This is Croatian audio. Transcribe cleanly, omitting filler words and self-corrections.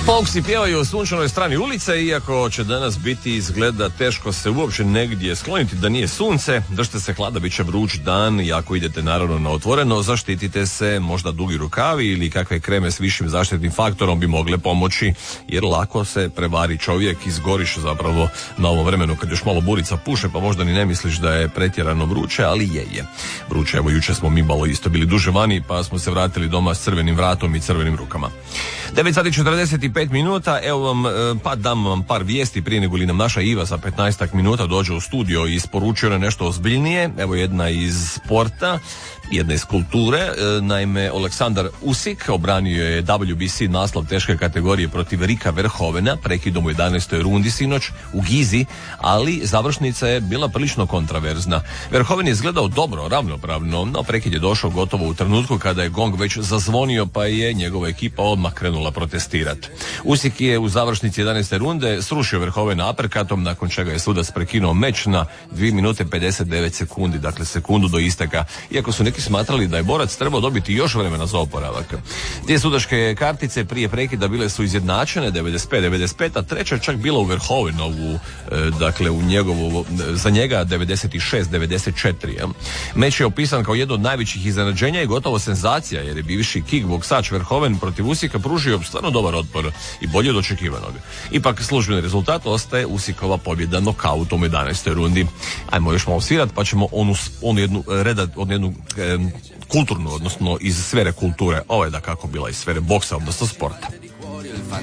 Folksi pjevaju o sunčanoj strani ulice, iako će danas biti izgleda teško se uopće negdje skloniti da nije sunce. Držite se hlada, bit će vruć dan i ako idete naravno na otvoreno, zaštitite se, možda dugi rukavi ili kakve kreme s višim zaštitnim faktorom bi mogle pomoći, jer lako se prevari čovjek, izgoriš zapravo na ovom vremenu kad još malo burica puše, pa možda ni ne misliš da je pretjerano vruće, ali je. Vruće, evo jučer smo mi malo isto bili duže vani, pa smo se vratili doma s crvenim vratom i crvenim rukama. 9:45 minuta, evo vam, pa dam vam par vijesti prije nego li nam naša Iva za 15 minuta dođe u studio i isporučio je nešto ozbiljnije. Evo jedna iz sporta, jedna iz kulture. Naime, Aleksandar Usyk obranio je WBC naslov teške kategorije protiv Rika Verhovena prekidom u 11. rundi sinoć u Gizi, ali završnica je bila prilično kontraverzna. Verhoven je izgledao dobro, ravnopravno, no prekid je došao gotovo u trenutku kada je gong već zazvonio, pa je njegova ekipa odmah krenula protestirati. Usyk je u završnici 11. runde srušio Verhovena aperkatom, nakon čega je sudac prekinuo meč na 2 minute 59 sekundi, dakle sekundu do isteka, iako su neki smatrali da je borac trebao dobiti još vremena za oporavak. Dvije sudačke kartice prije prekida bile su izjednačene, 95-95, a treća je čak bila u Verhovenovu, dakle u njegovu, za njega 96-94. Meč je opisan kao jedno od najvećih iznenađenja i gotovo senzacija, jer je bivši kickboksač Verhoven protiv Usyka pružio stvarno dobar otpor i bolje od očekivanog. Ipak službeni rezultat ostaje Usykova pobjeda nokautom u 11. rundi. Ajmo još malo svirat, pa ćemo onu jednu kulturnu, odnosno iz sfere kulture. Ovo je da kako bila iz sfere boksa, odnosno sporta.